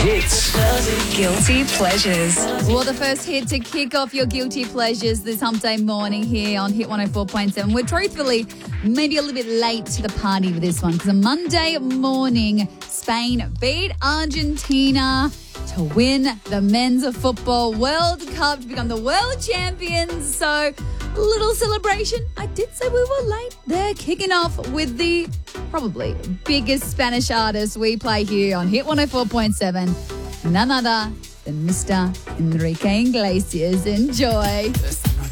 Hits. Guilty pleasures. Well, the first hit to kick off your guilty pleasures this hump day morning here on Hit 104.7. We're truthfully maybe a little bit late to the party with this one because on Monday morning, Spain beat Argentina to win the Men's Football World Cup to become the world champions. So, a little celebration. I did say we were late. They're kicking off with the probably biggest Spanish artist we play here on Hit 104.7. None other than Mr. Enrique Iglesias. Enjoy.